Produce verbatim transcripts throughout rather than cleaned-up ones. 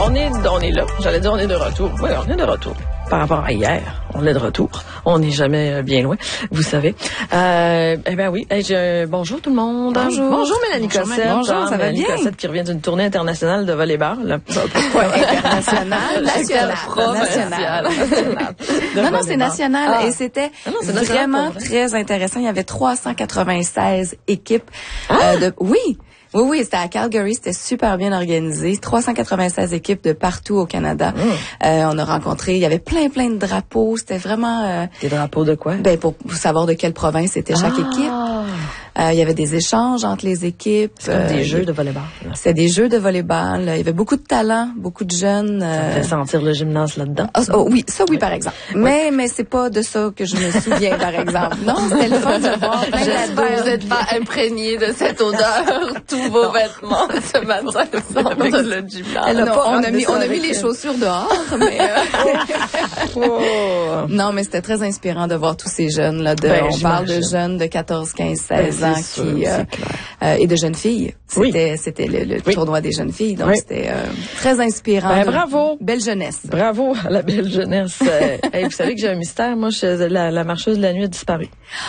on est, on est là. J'allais dire on est de retour. Oui, on est de retour. Par rapport à hier, on est de retour. On n'est jamais bien loin, vous savez. Euh, eh ben oui. Hey, je, bonjour tout le monde. Bonjour. Bonjour Mélanie Bonjour, Cossette. bonjour, ça va Mélanie bien? Cossette qui revient d'une tournée internationale de volleyball. Ouais, international, national, national. Non, non, c'est national ah. et c'était ah non, c'est vraiment national, très intéressant. Il y avait trois cent quatre-vingt-seize équipes. Ah. Euh, de, oui. Oui, oui, c'était à Calgary, c'était super bien organisé. trois cent quatre-vingt-seize équipes de partout au Canada. Mmh. Euh, on a rencontré, il y avait plein, plein de drapeaux. C'était vraiment... Euh, Des drapeaux de quoi? Ben, pour savoir de quelle province était chaque ah. équipe. Euh, il y avait des échanges entre les équipes. C'est comme euh, des jeux de volleyball. C'était des jeux de volleyball. Il y avait beaucoup de talents, beaucoup de jeunes. Ça euh... fait sentir le gymnase là-dedans. Oh, oh, oui, ça oui, oui, par exemple. Oui. Mais mais c'est pas de ça que je me souviens, par exemple. Non, c'était le fun de voir plein J'espère que vous n'êtes pas imprégné de cette odeur, tous vos non. vêtements ce matin avec le gymnase. Non, pas, on a mis, on a mis les chaussures dehors, mais euh... oh. Non, mais c'était très inspirant de voir tous ces jeunes là. De, ben, on parle de jeunes de quatorze, quinze, seize ben, ans sûr, qui euh, euh, et de jeunes filles. C'était oui. c'était le, le oui. tournoi des jeunes filles, donc oui. c'était euh, très inspirant. Ben, bravo, belle jeunesse. Bravo à la belle jeunesse. euh, hey, vous savez que j'ai un mystère. Moi, je, la, la marcheuse de la nuit a disparu.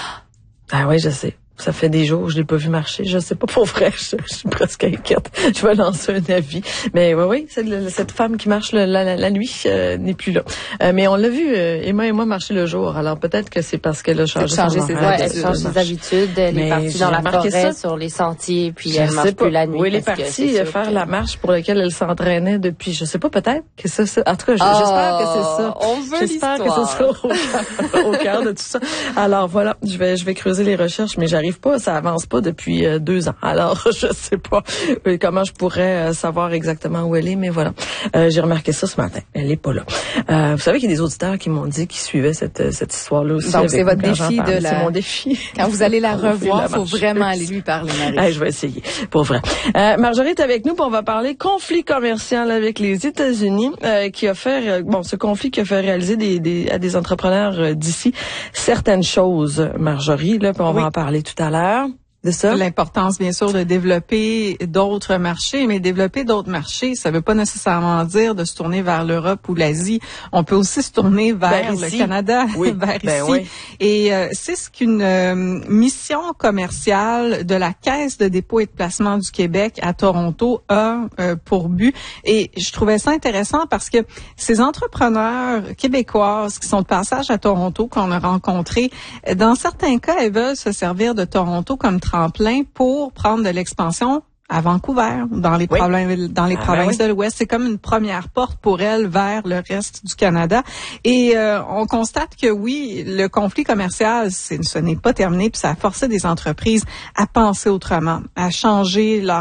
Ah oui, je sais. Ça fait des jours, je l'ai pas vu marcher. Je sais pas pour vrai, je, je suis presque inquiète. Je vais lancer un avis. Mais oui, oui, c'est le, cette femme qui marche le, la, la, la nuit euh, n'est plus là. Euh, mais on l'a vu, euh, Emma et moi, marcher le jour. Alors peut-être que c'est parce qu'elle a changé, changé son ses horaire. Ouais, elle change ses habitudes. Elle mais est partie dans la forêt, ça. Sur les sentiers, puis je elle marche plus la nuit. Oui, elle est partie faire que... la marche pour laquelle elle s'entraînait depuis, je sais pas, peut-être que ça, ça. En tout cas, oh, j'espère que c'est ça. On veut j'espère que c'est ça au cœur, au cœur de tout ça. Alors voilà, je vais, je vais creuser les recherches, mais j'arrive pas, ça avance pas depuis euh, deux ans. Alors, je sais pas euh, comment je pourrais euh, savoir exactement où elle est, mais voilà. Euh, j'ai remarqué ça ce matin. Elle est pas là. Euh, vous savez qu'il y a des auditeurs qui m'ont dit qu'ils suivaient cette, cette histoire-là aussi. Donc, c'est votre défi de la... C'est mon défi. Quand vous allez la revoir, il faut vraiment aller lui parler, Marie. Hey, je vais essayer, pour vrai. Euh, Marjorie est avec nous, puis on va parler conflit commercial avec les États-Unis, euh, qui a fait, euh, bon, ce conflit qui a fait réaliser des, des, à des entrepreneurs euh, d'ici certaines choses, Marjorie, là, puis on oui. va en parler tout à l'heure. De ça. L'importance, bien sûr, de développer d'autres marchés, mais développer d'autres marchés, ça veut pas nécessairement dire de se tourner vers l'Europe ou l'Asie. On peut aussi se tourner vers, vers le Canada, oui. vers ben ici. Oui. Et euh, c'est ce qu'une euh, mission commerciale de la Caisse de dépôt et de placement du Québec à Toronto a euh, pour but. Et je trouvais ça intéressant parce que ces entrepreneurs québécoises qui sont de passage à Toronto, qu'on a rencontrés, dans certains cas, elles veulent se servir de Toronto comme tremplin pour prendre de l'expansion à Vancouver, dans les, oui. problèmes, dans les ah, provinces ben oui. de l'Ouest. C'est comme une première porte pour elle vers le reste du Canada. Et euh, on constate que oui, le conflit commercial, c'est, ce n'est pas terminé, puis ça a forcé des entreprises à penser autrement, à changer leur